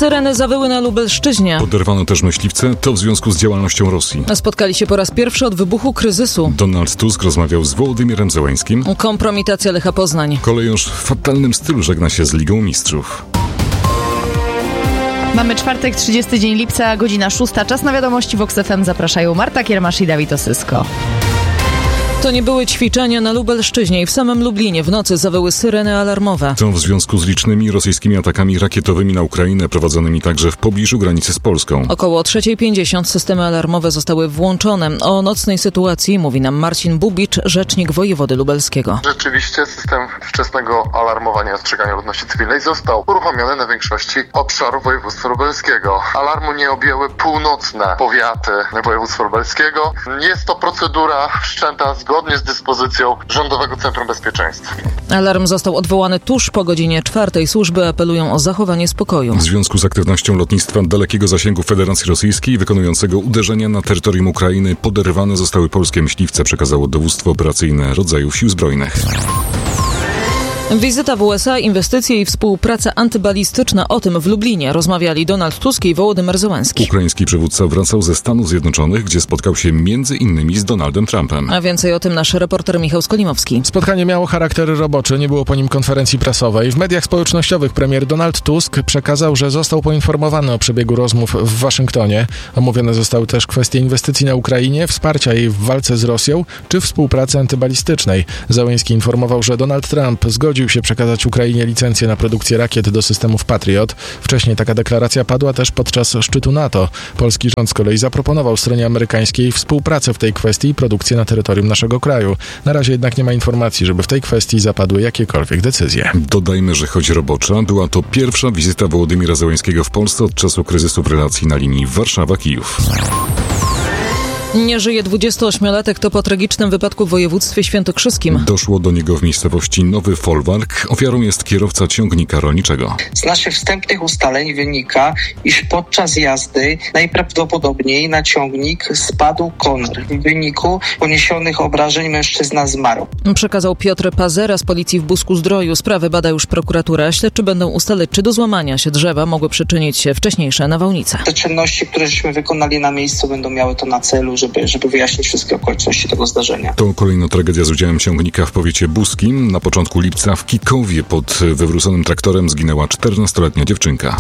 Syreny zawyły na Lubelszczyźnie. Poderwano też myśliwce, to w związku z działalnością Rosji. Spotkali się po raz pierwszy od wybuchu kryzysu. Donald Tusk rozmawiał z Wołodymyrem Zełeńskim. Kompromitacja Lecha Poznań. Kolejorz w fatalnym stylu żegna się z Ligą Mistrzów. Mamy czwartek, 30 dzień lipca, godzina 6. Czas na wiadomości. Vox FM zapraszają Marta Kiermasz i Dawid Osysko. To nie były ćwiczenia na Lubelszczyźnie i w samym Lublinie w nocy zawyły syreny alarmowe. To w związku z licznymi rosyjskimi atakami rakietowymi na Ukrainę, prowadzonymi także w pobliżu granicy z Polską. Około 3:50 systemy alarmowe zostały włączone. O nocnej sytuacji mówi nam Marcin Bubicz, rzecznik wojewody lubelskiego. Rzeczywiście system wczesnego alarmowania i ostrzegania ludności cywilnej został uruchomiony na większości obszarów województwa lubelskiego. Alarmu nie objęły północne powiaty województwa lubelskiego. Jest to procedura wszczęta zgodnie z dyspozycją Rządowego Centrum Bezpieczeństwa. Alarm został odwołany tuż po godzinie 4. Służby apelują o zachowanie spokoju. W związku z aktywnością lotnictwa dalekiego zasięgu Federacji Rosyjskiej wykonującego uderzenia na terytorium Ukrainy poderwane zostały polskie myśliwce, przekazało dowództwo operacyjne rodzajów sił zbrojnych. Wizyta w USA, inwestycje i współpraca antybalistyczna. O tym w Lublinie rozmawiali Donald Tusk i Wołodymyr Zełeński. Ukraiński przywódca wracał ze Stanów Zjednoczonych, gdzie spotkał się między innymi z Donaldem Trumpem. A więcej o tym nasz reporter Michał Skolimowski. Spotkanie miało charakter roboczy, nie było po nim konferencji prasowej. W mediach społecznościowych premier Donald Tusk przekazał, że został poinformowany o przebiegu rozmów w Waszyngtonie. Omówione zostały też kwestie inwestycji na Ukrainie, wsparcia jej w walce z Rosją czy współpracy antybalistycznej. Zełeński informował, że Donald Trump zgodził się przekazać Ukrainie licencję na produkcję rakiet do systemów Patriot. Wcześniej taka deklaracja padła też podczas szczytu NATO. Polski rząd z kolei zaproponował stronie amerykańskiej współpracę w tej kwestii i produkcję na terytorium naszego kraju. Na razie jednak nie ma informacji, żeby w tej kwestii zapadły jakiekolwiek decyzje. Dodajmy, że choć robocza, była to pierwsza wizyta Wołodymyra Zełeńskiego w Polsce od czasu kryzysu w relacji na linii Warszawa-Kijów. Nie żyje 28-latek, to po tragicznym wypadku w województwie świętokrzyskim. Doszło do niego w miejscowości Nowy Folwark. Ofiarą jest kierowca ciągnika rolniczego. Z naszych wstępnych ustaleń wynika, iż podczas jazdy najprawdopodobniej na ciągnik spadł konar. W wyniku poniesionych obrażeń mężczyzna zmarł. Przekazał Piotr Pazera z policji w Busku-Zdroju. Sprawę bada już prokuratura. Śledczy będą ustalać, czy do złamania się drzewa mogły przyczynić się wcześniejsze nawałnice. Te czynności, które żeśmy wykonali na miejscu, będą miały to na celu, żeby wyjaśnić wszystkie okoliczności tego zdarzenia. To kolejna tragedia z udziałem ciągnika w powiecie buskim. Na początku lipca w Kikowie pod wywróconym traktorem zginęła 14-letnia dziewczynka.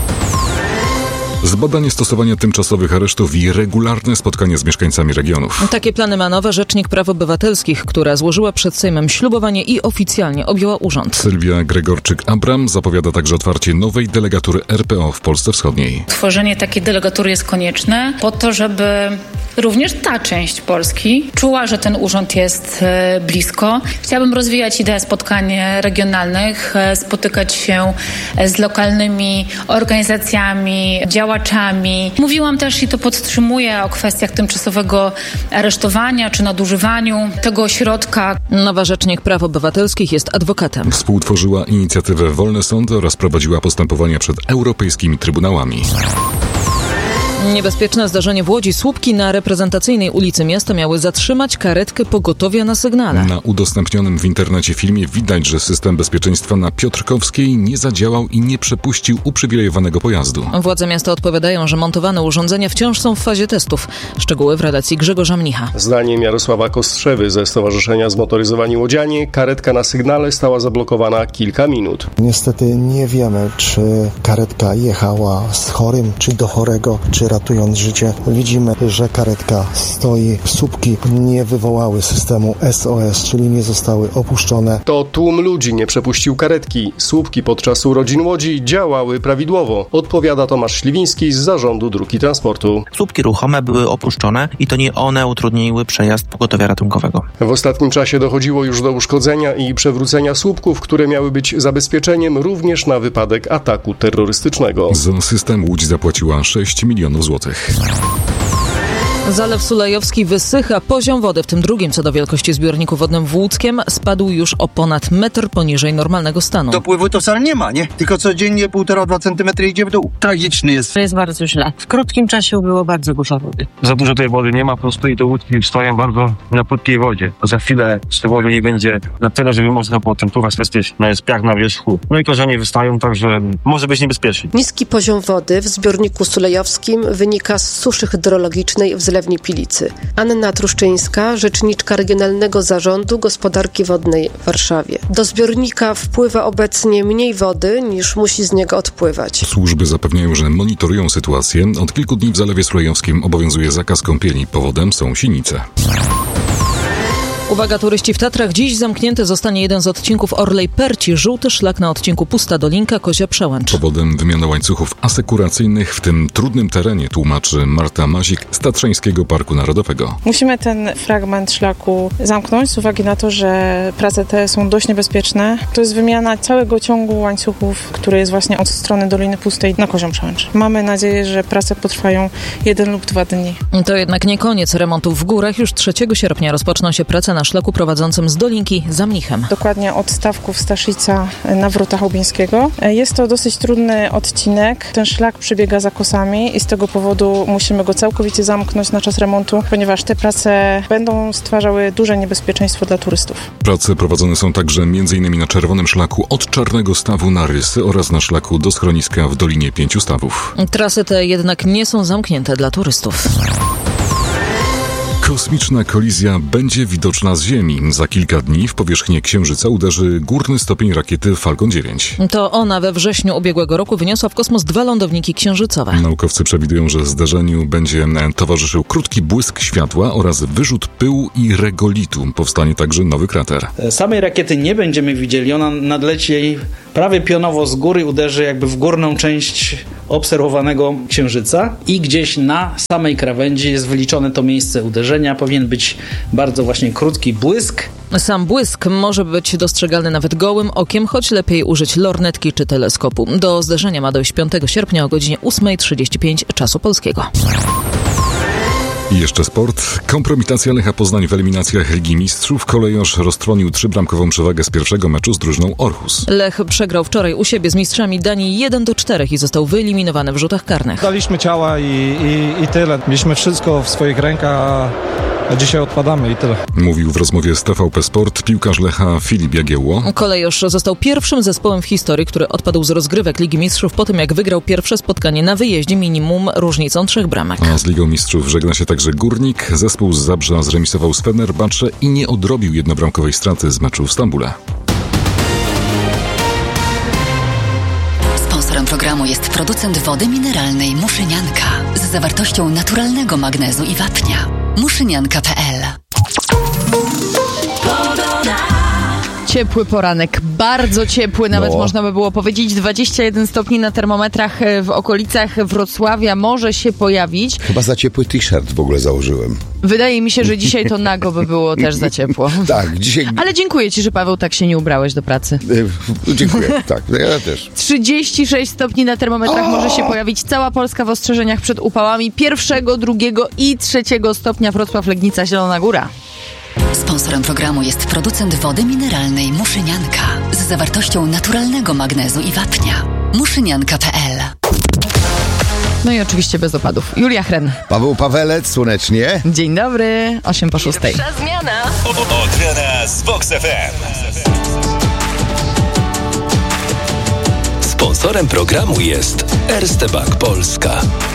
Zbadanie stosowania tymczasowych aresztów i regularne spotkanie z mieszkańcami regionów. Takie plany ma nowa rzecznik praw obywatelskich, która złożyła przed Sejmem ślubowanie i oficjalnie objęła urząd. Sylwia Gregorczyk-Abram zapowiada także otwarcie nowej delegatury RPO w Polsce Wschodniej. Tworzenie takiej delegatury jest konieczne po to, żeby również ta część Polski czuła, że ten urząd jest blisko. Chciałabym rozwijać ideę spotkań regionalnych, spotykać się z lokalnymi organizacjami, działaczami. Mówiłam też i to podtrzymuję o kwestiach tymczasowego aresztowania czy nadużywaniu tego ośrodka. Nowa rzecznik praw obywatelskich jest adwokatem. Współtworzyła inicjatywę Wolne Sądy oraz prowadziła postępowania przed europejskimi trybunałami. Niebezpieczne zdarzenie w Łodzi. Słupki na reprezentacyjnej ulicy miasta miały zatrzymać karetkę pogotowia na sygnale. Na udostępnionym w internecie filmie widać, że system bezpieczeństwa na Piotrkowskiej nie zadziałał i nie przepuścił uprzywilejowanego pojazdu. Władze miasta odpowiadają, że montowane urządzenia wciąż są w fazie testów. Szczegóły w relacji Grzegorza Mnicha. Zdaniem Jarosława Kostrzewy ze Stowarzyszenia Zmotoryzowani Łodzianie karetka na sygnale stała zablokowana kilka minut. Niestety nie wiemy, czy karetka jechała z chorym, czy do chorego, czy ratując życie. Widzimy, że karetka stoi. Słupki nie wywołały systemu SOS, czyli nie zostały opuszczone. To tłum ludzi nie przepuścił karetki. Słupki podczas urodzin Łodzi działały prawidłowo. Odpowiada Tomasz Śliwiński z Zarządu Dróg i Transportu. Słupki ruchome były opuszczone i to nie one utrudniły przejazd pogotowia ratunkowego. W ostatnim czasie dochodziło już do uszkodzenia i przewrócenia słupków, które miały być zabezpieczeniem również na wypadek ataku terrorystycznego. Za system Łódź zapłaciła 6 milionów złotych. Zalew Sulejowski wysycha. Poziom wody, w tym drugim co do wielkości zbiorniku wodnym w Łódzkiem, spadł już o ponad metr poniżej normalnego stanu. Dopływu to wcale nie ma, nie? Tylko codziennie 1,5-2 cm idzie w dół. Tragiczny jest. To jest bardzo źle. W krótkim czasie było bardzo dużo wody. Za dużo tej wody nie ma, po prostu i do łódki stoją bardzo na płytkiej wodzie. Za chwilę z tej wody nie będzie na tyle, żeby można było ten pływać bezpiecznie. No jest piach na wierzchu. No i korzenie wystają, także może być niebezpiecznie. Niski poziom wody w zbiorniku sulejowskim wynika z suszy hydrologicznej w zlewni Pilicy. Anna Truszczyńska, rzeczniczka Regionalnego Zarządu Gospodarki Wodnej w Warszawie. Do zbiornika wpływa obecnie mniej wody, niż musi z niego odpływać. Służby zapewniają, że monitorują sytuację. Od kilku dni w Zalewie Sulejowskim obowiązuje zakaz kąpieli. Powodem są sinice. Uwaga, turyści w Tatrach. Dziś zamknięty zostanie jeden z odcinków Orlej Perci. Żółty szlak na odcinku Pusta Dolinka, Kozia Przełęcz. Powodem wymiana łańcuchów asekuracyjnych w tym trudnym terenie, tłumaczy Marta Mazik z Tatrzańskiego Parku Narodowego. Musimy ten fragment szlaku zamknąć z uwagi na to, że prace te są dość niebezpieczne. To jest wymiana całego ciągu łańcuchów, który jest właśnie od strony Doliny Pustej na Kozią Przełęcz. Mamy nadzieję, że prace potrwają 1 lub 2 dni. To jednak nie koniec remontów w górach. Już 3 sierpnia rozpoczną się prace na szlaku prowadzącym z Dolinki za Mnichem. Dokładnie od stawków Staszica na Wrota Chałubińskiego. Jest to dosyć trudny odcinek. Ten szlak przebiega za kosami i z tego powodu musimy go całkowicie zamknąć na czas remontu, ponieważ te prace będą stwarzały duże niebezpieczeństwo dla turystów. Prace prowadzone są także m.in. na Czerwonym Szlaku od Czarnego Stawu na Rysy oraz na szlaku do schroniska w Dolinie 5 Stawów. Trasy te jednak nie są zamknięte dla turystów. Kosmiczna kolizja będzie widoczna z Ziemi. Za kilka dni w powierzchnię Księżyca uderzy górny stopień rakiety Falcon 9. To ona we wrześniu ubiegłego roku wyniosła w kosmos 2 lądowniki księżycowe. Naukowcy przewidują, że zdarzeniu będzie towarzyszył krótki błysk światła oraz wyrzut pyłu i regolitu. Powstanie także nowy krater. Samej rakiety nie będziemy widzieli. Ona nadleci prawie pionowo z góry, uderzy jakby w górną część obserwowanego Księżyca i gdzieś na samej krawędzi jest wyliczone to miejsce uderzenia. Powinien być bardzo właśnie krótki błysk. Sam błysk może być dostrzegalny nawet gołym okiem, choć lepiej użyć lornetki czy teleskopu. Do zdarzenia ma dojść 5 sierpnia o godzinie 8:35 czasu polskiego. I jeszcze sport. Kompromitacja Lecha Poznań w eliminacjach Ligi Mistrzów. Kolejorz roztrwonił 3-bramkową przewagę z pierwszego meczu z drużyną Orhus. Lech przegrał wczoraj u siebie z mistrzami Danii 1-4 i został wyeliminowany w rzutach karnych. Daliśmy ciała i tyle. Mieliśmy wszystko w swoich rękach, a dzisiaj odpadamy i tyle. Mówił w rozmowie z TVP Sport piłkarz Lecha Filip Jagiełło. Kolejorz został pierwszym zespołem w historii, który odpadł z rozgrywek Ligi Mistrzów po tym, jak wygrał pierwsze spotkanie na wyjeździe minimum różnicą 3 bramek. A z Ligą Mistrzów żegna się także Górnik. Zespół z Zabrza zremisował z Fenerbahce i nie odrobił jednobramkowej straty z meczu w Stambule. Sponsorem programu jest producent wody mineralnej Muszynianka z zawartością naturalnego magnezu i wapnia. Muszynianka.pl. Ciepły poranek, bardzo ciepły, nawet można by było powiedzieć. 21 stopni na termometrach w okolicach Wrocławia może się pojawić. Chyba za ciepły t-shirt w ogóle założyłem. Wydaje mi się, że dzisiaj to nago by było też za ciepło. Tak, dzisiaj... Ale dziękuję Ci, że Paweł tak się nie ubrałeś do pracy. Dziękuję, tak, ja też. 36 stopni na termometrach może się pojawić. Cała Polska w ostrzeżeniach przed upałami 1., 2. i 3 stopnia. Wrocław, Legnica, Zielona Góra. Sponsorem programu jest producent wody mineralnej Muszynianka z zawartością naturalnego magnezu i wapnia. Muszynianka.pl. No i oczywiście bez opadów. Julia Chren. Paweł Pawelec, słonecznie. Dzień dobry, 8:06. Pierwsza zmiana. Od rana z Vox FM. Sponsorem programu jest Erste Bank Polska.